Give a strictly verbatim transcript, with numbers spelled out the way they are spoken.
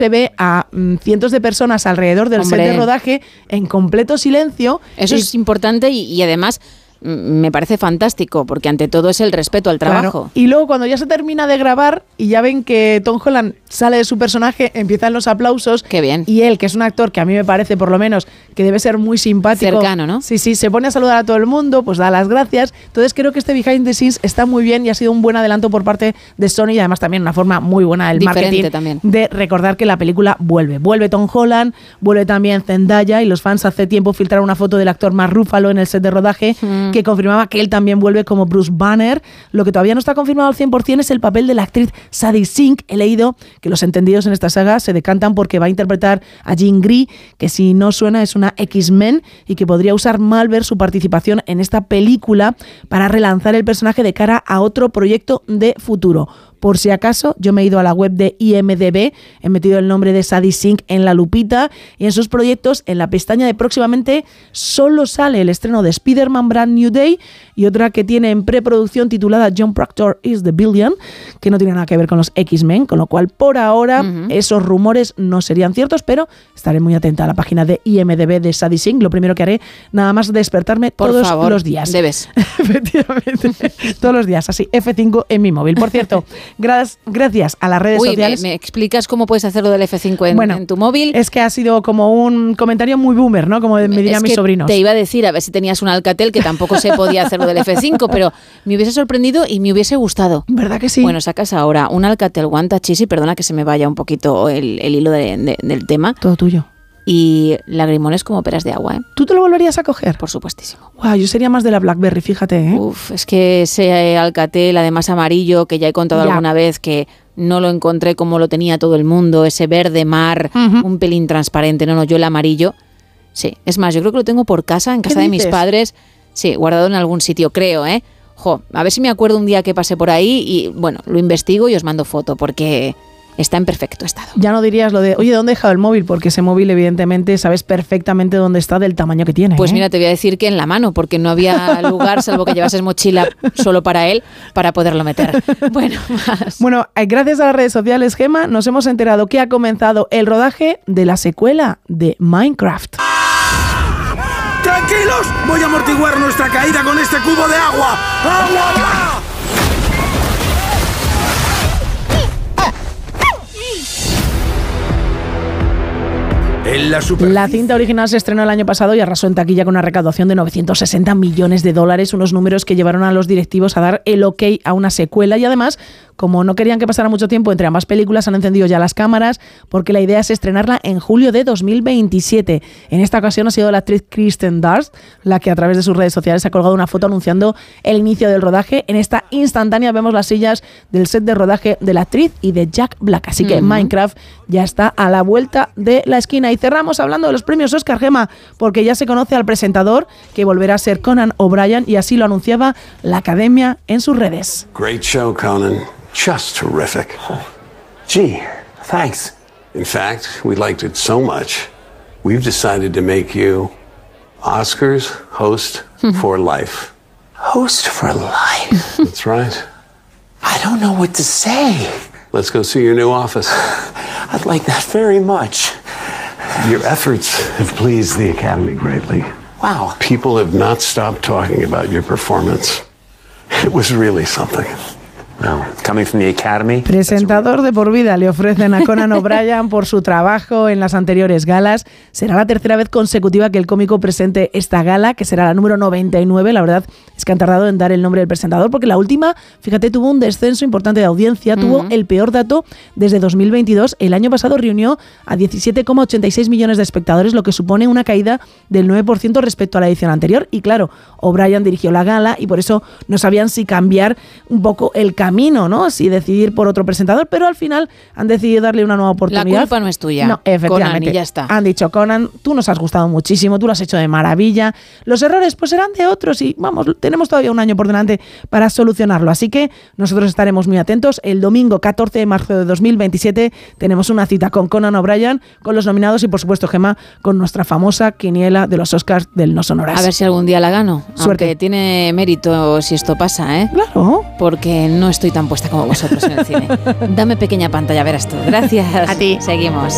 se ve a mm, cientos de personas alrededor del Hombre. set de rodaje en completo silencio. Eso y, es importante y, y además me parece fantástico, porque ante todo es el respeto al trabajo. Claro. Y luego cuando ya se termina de grabar y ya ven que Tom Holland sale de su personaje, empiezan los aplausos. Qué bien. Y él, que es un actor que a mí me parece por lo menos que debe ser muy simpático. Cercano, ¿no? Sí, sí, se pone a saludar a todo el mundo, pues da las gracias. Entonces creo que este behind the scenes está muy bien y ha sido un buen adelanto por parte de Sony y además también una forma muy buena del Diferente marketing también. de recordar que la película vuelve. Vuelve Tom Holland, vuelve también Zendaya y los fans hace tiempo filtraron una foto del actor Mark Ruffalo en el set de rodaje mm. que confirmaba que él también vuelve como Bruce Banner. Lo que todavía no está confirmado al cien por ciento es el papel de la actriz Sadie Sink. He leído que los entendidos en esta saga se decantan porque va a interpretar a Jean Grey, que si no suena es una X-Men y que podría usar Malver su participación en esta película para relanzar el personaje de cara a otro proyecto de futuro. Por si acaso, yo me he ido a la web de I M D B, he metido el nombre de Sadie Sink en la lupita y en sus proyectos, en la pestaña de próximamente, solo sale el estreno de Spider-Man Brand New Day y otra que tiene en preproducción titulada John Proctor is the Billion, que no tiene nada que ver con los X-Men, con lo cual por ahora uh-huh. esos rumores no serían ciertos, pero estaré muy atenta a la página de I M D B de Sadie Sink. Lo primero que haré, nada más despertarme por todos favor, los días. Debes. Efectivamente, todos los días, así, F cinco en mi móvil. Por cierto, Gracias, gracias a las redes Uy, sociales. ¿me, ¿me explicas cómo puedes hacerlo del F cinco en, bueno, en tu móvil? Es que ha sido como un comentario muy boomer, ¿no? Como me dirían es mis que sobrinos. Te iba a decir, a ver si tenías un Alcatel, que tampoco se podía hacerlo del F cinco, pero me hubiese sorprendido y me hubiese gustado. ¿Verdad que sí? Bueno, sacas ahora un Alcatel One Touch Easy, perdona que se me vaya un poquito el, el hilo de, de, del tema. Todo tuyo. Y lagrimones como peras de agua, ¿eh? ¿Tú te lo volverías a coger? Por supuestísimo. Wow, yo sería más de la BlackBerry, fíjate, ¿eh? Uf, es que ese Alcatel, además amarillo, que ya he contado ya. alguna vez que no lo encontré como lo tenía todo el mundo, ese verde mar, uh-huh. un pelín transparente, no, no, yo el amarillo, sí. Es más, yo creo que lo tengo por casa, en casa de mis padres, sí, guardado en algún sitio, creo, ¿eh? Jo, a ver si me acuerdo un día que pasé por ahí y, bueno, lo investigo y os mando foto, porque está en perfecto estado. Ya no dirías lo de, oye, ¿dónde he dejado el móvil? Porque ese móvil, evidentemente, sabes perfectamente dónde está del tamaño que tiene. Pues ¿eh? mira, te voy a decir que en la mano, porque no había lugar, salvo que llevases mochila solo para él, para poderlo meter. Bueno, más. Bueno, gracias a las redes sociales, Gemma, nos hemos enterado que ha comenzado el rodaje de la secuela de Minecraft. ¡Tranquilos! Voy a amortiguar nuestra caída con este cubo de agua. ¡Agua va! La, la cinta original se estrenó el año pasado y arrasó en taquilla con una recaudación de novecientos sesenta millones de dólares, unos números que llevaron a los directivos a dar el ok a una secuela y además, como no querían que pasara mucho tiempo entre ambas películas, han encendido ya las cámaras porque la idea es estrenarla en julio de dos mil veintisiete. En esta ocasión ha sido la actriz Kristen Dunst la que a través de sus redes sociales ha colgado una foto anunciando el inicio del rodaje. En esta instantánea vemos las sillas del set de rodaje de la actriz y de Jack Black, así que uh-huh. Minecraft ya está a la vuelta de la esquina. Y cerramos hablando de los premios Oscar, Gemma, porque ya se conoce al presentador que volverá a ser Conan O'Brien y así lo anunciaba la Academia en sus redes. Great show, Conan. Just terrific. Gee, thanks. In fact, we liked it so much, we've decided to make you Oscars host for life. Host for life? That's right. I don't know what to say. Let's go see your new office. I'd like that very much. Your efforts have pleased the Academy greatly. Wow. People have not stopped talking about your performance. It was really something. No, coming from the Academy. Presentador de por vida le ofrecen a Conan O'Brien por su trabajo en las anteriores galas. Será la tercera vez consecutiva que el cómico presente esta gala, que será la número noventa y nueve. La verdad es que han tardado en dar el nombre del presentador porque la última, fíjate, tuvo un descenso importante de audiencia, uh-huh. tuvo el peor dato desde dos mil veintidós. El año pasado reunió a diecisiete coma ochenta y seis millones de espectadores, lo que supone una caída del nueve por ciento respecto a la edición anterior. Y claro, O'Brien dirigió la gala y por eso no sabían si cambiar un poco el camino. camino, ¿no? Si decidir por otro presentador, pero al final han decidido darle una nueva oportunidad. La culpa no es tuya. No, efectivamente. Conan, y ya está. Han dicho, Conan, tú nos has gustado muchísimo, tú lo has hecho de maravilla. Los errores, pues serán de otros y vamos, tenemos todavía un año por delante para solucionarlo. Así que nosotros estaremos muy atentos. El domingo catorce de marzo de dos mil veintisiete tenemos una cita con Conan O'Brien, con los nominados y, por supuesto, Gemma, con nuestra famosa quiniela de los Oscars del No Sonoras. A ver si algún día la gano. Suerte. Aunque tiene mérito si esto pasa, ¿eh? Claro. Porque no estoy tan puesta como vosotros en el cine. Dame pequeña pantalla, verás tú. Gracias. A ti. Seguimos.